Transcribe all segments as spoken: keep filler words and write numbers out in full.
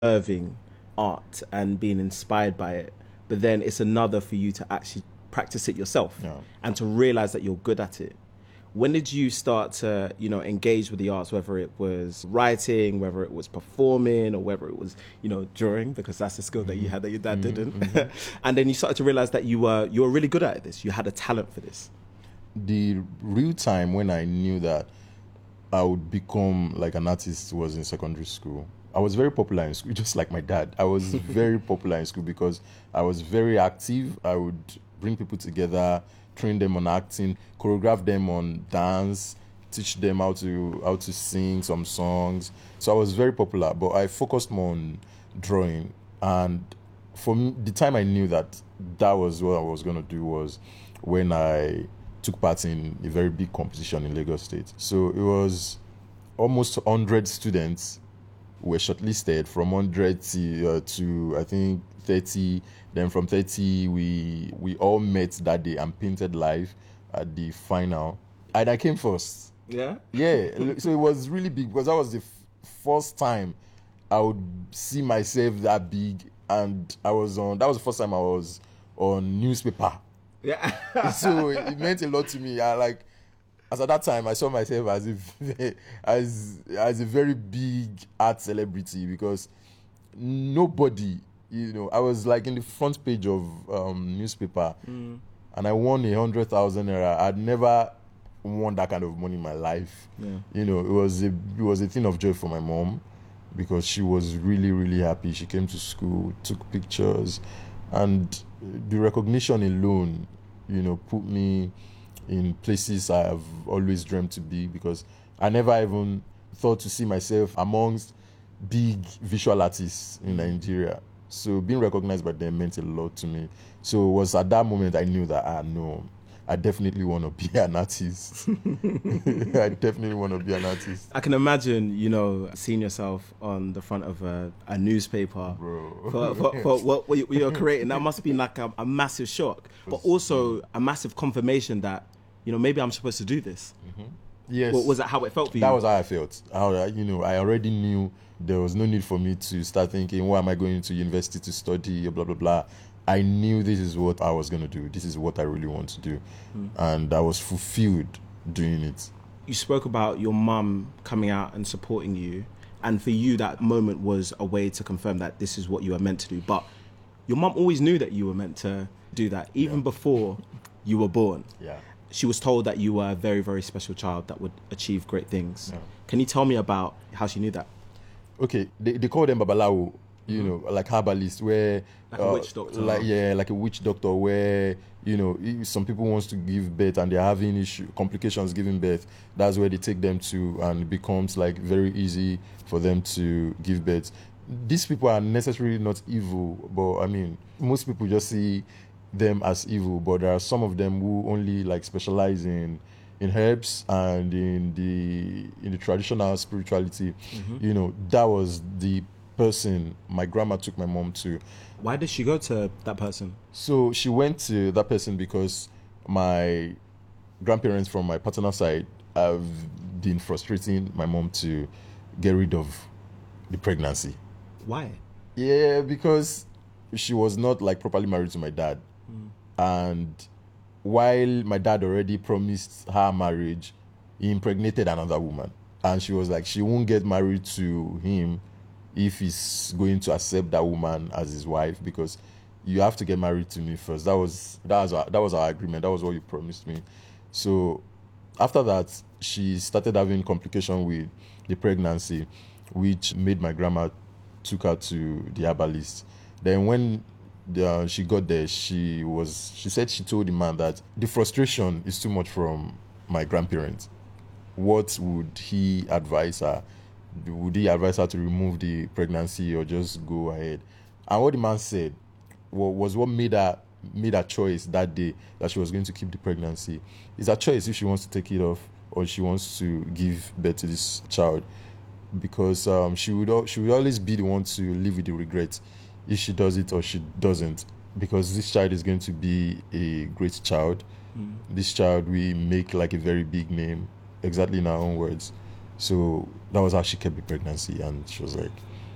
observing art and being inspired by it, but then it's another for you to actually practice it yourself Yeah. and to realize that you're good at it. When did you start to, you know, engage with the arts, whether it was writing, whether it was performing, or whether it was, you know, drawing, because that's a skill that you had that your dad didn't. And then you started to realize that you were you were really good at this. You had a talent for this. The real time when I knew that I would become like an artist was in secondary school. I was very popular in school, just like my dad. I was very popular in school because I was very active. I would bring people together, train them on acting, choreograph them on dance, teach them how to how to sing some songs. So I was very popular, but I focused more on drawing. And for me, the time I knew that that was what I was going to do was when I took part in a very big competition in Lagos State. So it was almost one hundred students were shortlisted from one hundred to, uh, to I think thirty. Then from thirty, we we all met that day and painted live at the final. And I came first. Yeah? Yeah. So it was really big because that was the f- first time I would see myself that big. And I was on, that was the first time I was on newspaper. Yeah. So it meant a lot to me. I like, as at that time, I saw myself as a as as a very big art celebrity because nobody, you know, I was like in the front page of um, newspaper, mm. and I won a hundred thousand naira. I'd never won that kind of money in my life. Yeah. You know, it was a it was a thing of joy for my mom because she was really really happy. She came to school, took pictures, and the recognition alone, you know, put me in places I have always dreamt to be because I never even thought to see myself amongst big visual artists in Nigeria. So being recognized by them meant a lot to me. So it was at that moment I knew that, ah, no, I definitely want to be an artist. I definitely want to be an artist. I can imagine, you know, seeing yourself on the front of a, a newspaper Bro. for, for, for what, what you're creating. That must be like a, a massive shock, but also a massive confirmation that, you know, maybe I'm supposed to do this. Mm-hmm. Yes. Was that how it felt for you? That was how I felt. How, you know, I already knew there was no need for me to start thinking, why am I going to university to study, blah, blah, blah. I knew this is what I was going to do. This is what I really want to do. Mm. And I was fulfilled doing it. You spoke about your mum coming out and supporting you. And for you, that moment was a way to confirm that this is what you were meant to do. But your mum always knew that you were meant to do that, even yeah. before you were born. Yeah. She was told that you were a very, very special child that would achieve great things. Yeah. Can you tell me about how she knew that? Okay, they, they call them Babalawo, you know, like herbalist, where like a uh, witch doctor, like yeah, like a witch doctor, where you know some people wants to give birth and they're having issue complications giving birth. That's where they take them to, and it becomes like very easy for them to give birth. These people are necessarily not evil, but I mean, most people just see them as evil. But there are some of them who only like specialize in in herbs and in the in the traditional spirituality. Mm-hmm. You know, that was the person my grandma took my mom to. Why did she go to that person? So she went to that person because my grandparents from my paternal side have been frustrating my mom to get rid of the pregnancy. Why? Yeah, because she was not like properly married to my dad. Mm. And while my dad already promised her marriage, he impregnated another woman. And she was like, she won't get married to him if he's going to accept that woman as his wife, because you have to get married to me first. That was that was our, that was our agreement. That was what you promised me. So after that, she started having complication with the pregnancy, which made my grandma took her to the herbalist. Then when the, uh, she got there, she was she said she told the man that the frustration is too much from my grandparents. What would he advise her? Would he advise her to remove the pregnancy or just go ahead? And what the man said was what made her made her choice that day, that she was going to keep the pregnancy. It's her choice if she wants to take it off or she wants to give birth to this child, because um, she would she would always be the one to live with the regret if she does it or she doesn't, because this child is going to be a great child. Mm. This child will make like a very big name, exactly in her own words. So that was how she kept the pregnancy, and she was like,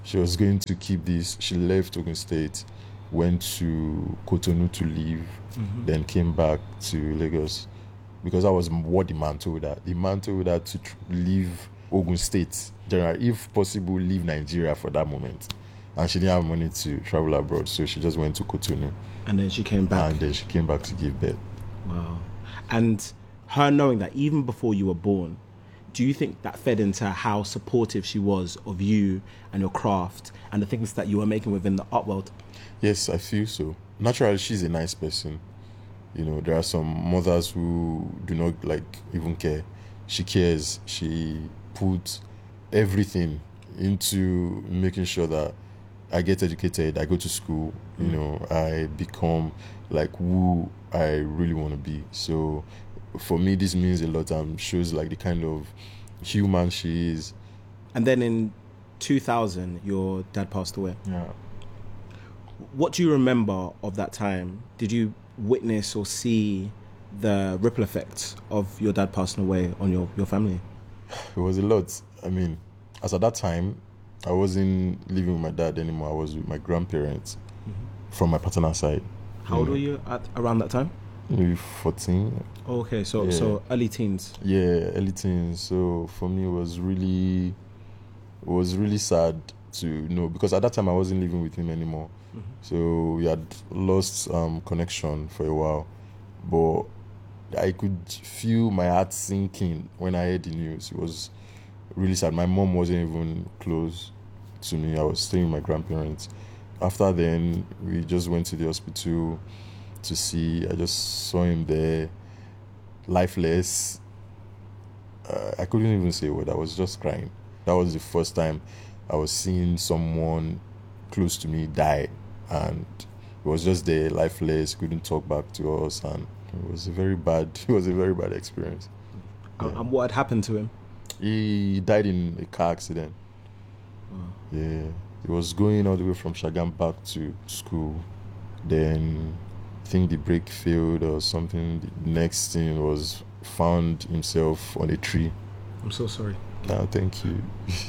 She was going to keep this. She left Ogun State, went to Cotonou to live, mm-hmm. then came back to Lagos. Because that was what the man told her. The man told her to tr- leave Ogun State, generally, if possible, leave Nigeria for that moment. And she didn't have money to travel abroad, so she just went to Cotonou. And then she came back. And then she came back to give birth. Wow. And her knowing that even before you were born, do you think that fed into how supportive she was of you and your craft and the things that you were making within the art world? Yes, I feel so. Naturally, she's a nice person. You know, there are some mothers who do not like even care. She cares. She puts everything into making sure that I get educated, I go to school, you know, I become like who I really want to be. So for me, this means a lot and shows like the kind of human she is. And then in two thousand, your dad passed away. Yeah. What do you remember of that time? Did you witness or see the ripple effects of your dad passing away on your, your family? It was a lot. I mean, as at that time, I wasn't living with my dad anymore. I was with my grandparents mm-hmm. from my paternal side. How old were you at around that time? Maybe fourteen. Oh, okay, so yeah. so early teens. Yeah, early teens. So for me, it was really, it was really sad to you know because at that time I wasn't living with him anymore. Mm-hmm. So we had lost um, connection for a while, but I could feel my heart sinking when I heard the news. It was really sad. My mom wasn't even close to me. I was staying with my grandparents. After then, we just went to the hospital to see. I just saw him there, lifeless. Uh, I couldn't even say a word. I was just crying. That was the first time I was seeing someone close to me die, and he was just there, lifeless. Couldn't talk back to us, and it was a very bad. It was a very bad experience. Yeah. And what had happened to him? He died in a car accident. Wow. Yeah. He was going all the way from Shagam back to school. Then I think the brake failed or something. The next thing was found himself on a tree. I'm so sorry. No, thank you.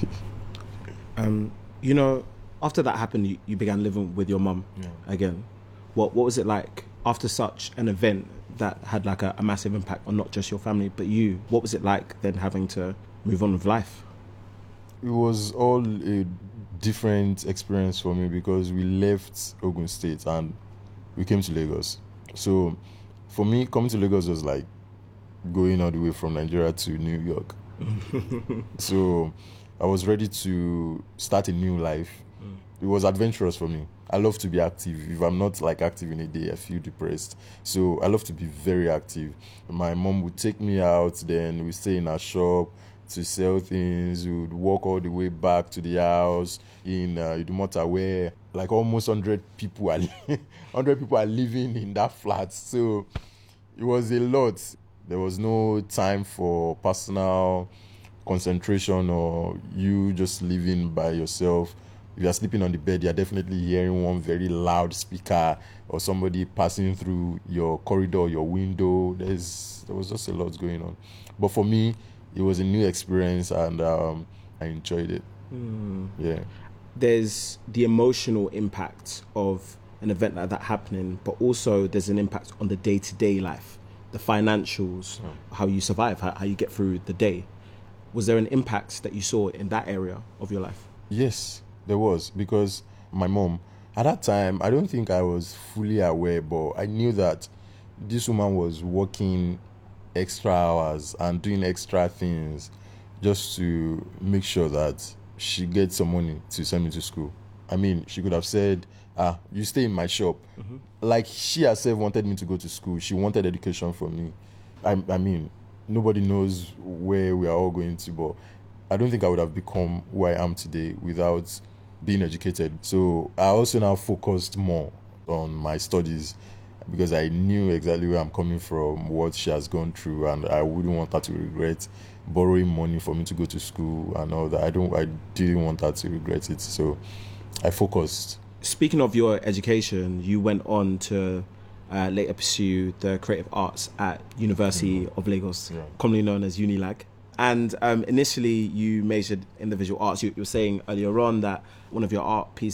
um, you know, after that happened, you, you began living with your mum yeah. again. What what was it like after such an event that had like a, a massive impact on not just your family but you? What was it like then having to move on with life? It was all a different experience for me because we left Ogun State and we came to Lagos. So for me, coming to Lagos was like going all the way from Nigeria to New York. So I was ready to start a new life. Mm. It was adventurous for me. I love to be active. If I'm not like active in a day, I feel depressed. So I love to be very active. My mom would take me out, then we stay in our shop to sell things. We would walk all the way back to the house in uh, Idumota, where like almost one hundred people are one hundred people are living in that flat. So it was a lot. There was no time for personal concentration or you just living by yourself. If you're sleeping on the bed, you're definitely hearing one very loud speaker or somebody passing through your corridor, your window. There's there was just a lot going on. But for me, it was a new experience and um, I enjoyed it. Mm. Yeah. There's the emotional impact of an event like that happening, but also there's an impact on the day-to-day life, the financials, oh. how you survive, how, how you get through the day. Was there an impact that you saw in that area of your life? Yes, there was, because my mom, at that time, I don't think I was fully aware, but I knew that this woman was working extra hours and doing extra things just to make sure that she gets some money to send me to school. I mean, she could have said, ah, you stay in my shop. Mm-hmm. Like, she herself wanted me to go to school. She wanted education from me. I, I mean, nobody knows where we are all going to, but I don't think I would have become who I am today without being educated. So I also now focused more on my studies because I knew exactly where I'm coming from, what she has gone through, and I wouldn't want her to regret borrowing money for me to go to school and all that. I don't. I didn't want her to regret it, so I focused. Speaking of your education, you went on to uh, later pursue the creative arts at University mm-hmm. of Lagos, yeah. commonly known as Unilag. And um, initially, you majored in the visual arts. You, you were saying earlier on that one of your art pieces